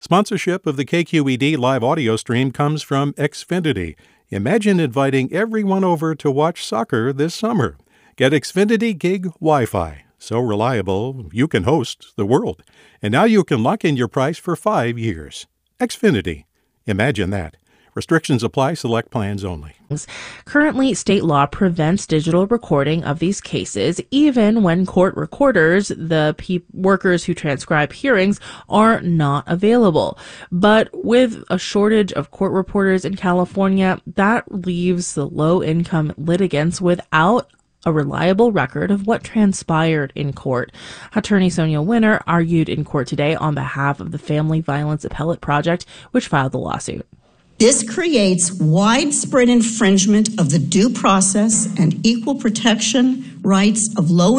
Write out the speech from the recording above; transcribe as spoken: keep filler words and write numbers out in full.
Sponsorship of the K Q E D live audio stream comes from Xfinity. Imagine inviting everyone over to watch soccer this summer. Get Xfinity Gig Wi-Fi. So reliable, you can host the world. And now you can lock in your price for five years. Xfinity. Imagine that. Restrictions apply. Select plans only. Currently, state law prevents digital recording of these cases, even when court recorders, the pe- workers who transcribe hearings, are not available. But with a shortage of court reporters in California, that leaves the low-income litigants without a reliable record of what transpired in court. Attorney Sonia Winner argued in court today on behalf of the Family Violence Appellate Project, which filed the lawsuit. This creates widespread infringement of the due process and equal protection rights of low